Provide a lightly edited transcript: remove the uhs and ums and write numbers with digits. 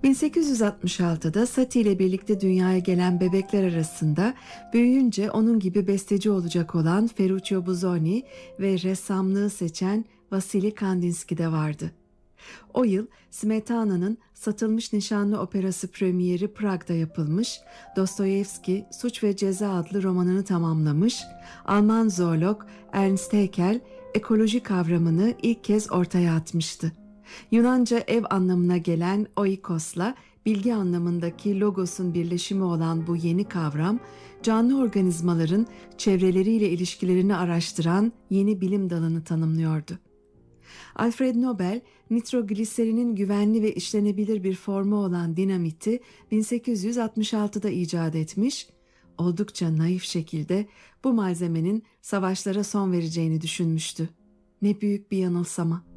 1866'da Satie ile birlikte dünyaya gelen bebekler arasında büyüyünce onun gibi besteci olacak olan Ferruccio Busoni ve ressamlığı seçen Vasili Kandinsky de vardı. O yıl Smetana'nın Satılmış Nişanlı Operası premieri Prag'da yapılmış, Dostoyevski Suç ve Ceza adlı romanını tamamlamış, Alman zoolog Ernst Haeckel ekoloji kavramını ilk kez ortaya atmıştı. Yunanca ev anlamına gelen oikosla bilgi anlamındaki logosun birleşimi olan bu yeni kavram, canlı organizmaların çevreleriyle ilişkilerini araştıran yeni bilim dalını tanımlıyordu. Alfred Nobel, nitrogliserinin güvenli ve işlenebilir bir formu olan dinamiti 1866'da icat etmiş, oldukça naif şekilde bu malzemenin savaşlara son vereceğini düşünmüştü. Ne büyük bir yanılsama.